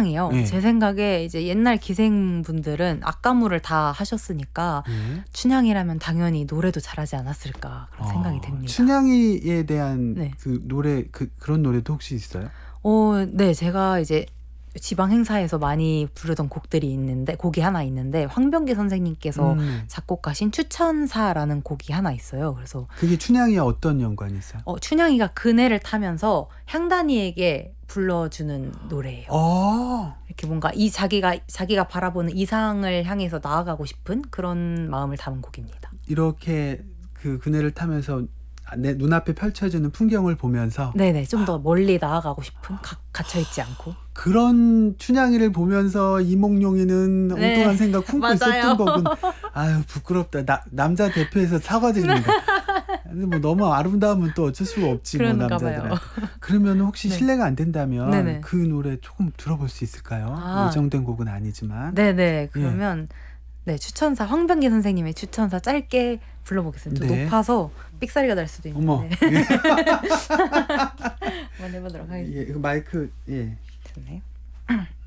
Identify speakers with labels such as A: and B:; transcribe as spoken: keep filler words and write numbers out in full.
A: 춘향이요.
B: 예.
A: 제 생각에 이제 옛날 기생분들은 악가무를 다 하셨으니까
B: 예.
A: 춘향이라면 당연히 노래도 잘하지 않았을까 그런 생각이 듭니다.
B: 춘향이에 대한
A: 네.
B: 그 노래 그 그런 노래도 혹시 있어요?
A: 어, 네, 제가 이제 지방 행사에서 많이 부르던 곡들이 있는데 곡이 하나 있는데 황병기 선생님께서
B: 음.
A: 작곡하신 추천사라는 곡이 하나 있어요. 그래서
B: 그게 춘향이와 어떤 연관이 있어요?
A: 어, 춘향이가 그네를 타면서 향단이에게 불러주는 노래예요.
B: 어.
A: 이렇게 뭔가 이 자기가 자기가 바라보는 이상을 향해서 나아가고 싶은 그런 마음을 담은 곡입니다.
B: 이렇게 그 그네를 타면서 내 눈앞에 펼쳐지는 풍경을 보면서
A: 네네, 좀 더 멀리 나아가고 싶은 가, 갇혀있지 않고.
B: 그런 춘향이를 보면서 이몽룡이는
A: 네,
B: 엉뚱한 생각 품고
A: 맞아요.
B: 있었던 거군. 아유 부끄럽다. 나, 남자 대표에서 사과드립니다. 근데 뭐 너무 아름다우면 또 어쩔 수가 없지 뭐
A: 그런가
B: 남자들은.
A: 봐요.
B: 그러면 혹시
A: 네.
B: 실례가 안 된다면
A: 네네.
B: 그 노래 조금 들어볼 수 있을까요?
A: 아.
B: 예정된 곡은 아니지만.
A: 네네, 그러면 네, 추천사 황병기 선생님의 추천사 짧게 불러보겠습니다. 좀
B: 네.
A: 높아서 삑사리가 날 수도
B: 어머.
A: 있는데
B: 예.
A: 한번 해보도록 하겠습니다.
B: 예, 그 마이크 예.
A: 좋네요.